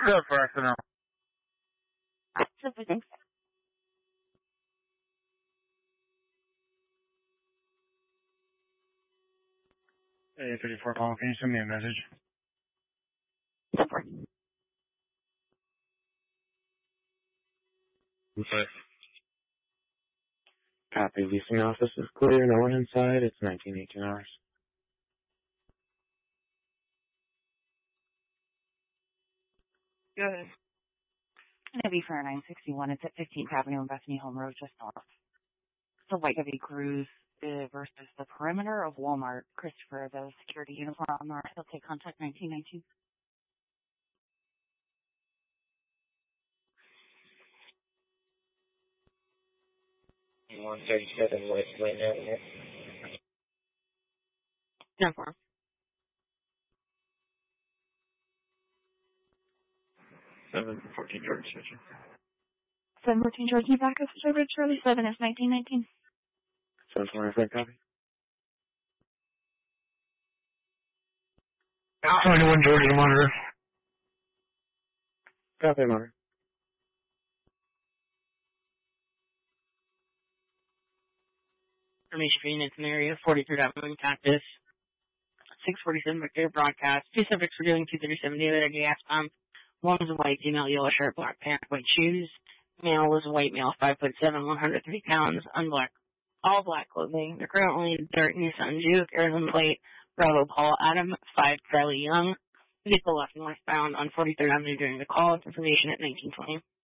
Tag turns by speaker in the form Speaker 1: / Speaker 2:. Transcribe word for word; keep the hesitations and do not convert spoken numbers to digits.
Speaker 1: Good for X N L.
Speaker 2: Super, thanks.
Speaker 1: A fifty-four call, can you send me a message?
Speaker 2: Super.
Speaker 1: Okay. Copy. Leasing office is clear. No one inside. It's nineteen eighteen hours.
Speaker 2: Good. It'll be for nine sixty-one. It's at fifteenth Avenue and Bethany Home Road, just north. It's a white heavy cruise uh, versus the perimeter of Walmart. Christopher, the security uniform on there. He'll take contact nineteen nineteen.
Speaker 1: one thirty-seven West Wayne Avenue.
Speaker 2: ten four.
Speaker 1: seven fourteen George Station.
Speaker 2: seven fourteen George, you back up to Charlie Charlie seven is nineteen nineteen.
Speaker 1: seven twenty-five copy. twenty-one Georgia monitor. Copy monitor.
Speaker 2: Information for units in the area, forty-third Avenue, Cactus. six forty-seven McDade broadcast. Two subjects were doing two thirty-seven daily at a gas pump. One was a white female, yellow shirt, black pants, white shoes. Male was a white male, five foot seven, one hundred three pounds, unblack, all black clothing. They're currently in dirt Nissan Juke, Arizona plate, Bravo Paul Adam, five Charlie Young. Vehicle left northbound on forty-third Avenue during the call. Information at nineteen twenty.